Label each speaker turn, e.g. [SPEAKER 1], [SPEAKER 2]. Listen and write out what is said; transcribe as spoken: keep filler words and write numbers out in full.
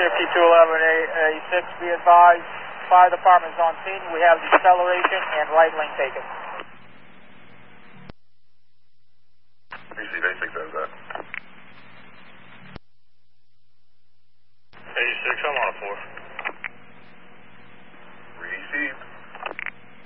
[SPEAKER 1] fifty-two eleven A six, be advised, fire department's on scene. We have deceleration and right lane taken.
[SPEAKER 2] B C basic does that.
[SPEAKER 3] eighty-six, I'm on a four.
[SPEAKER 2] Received.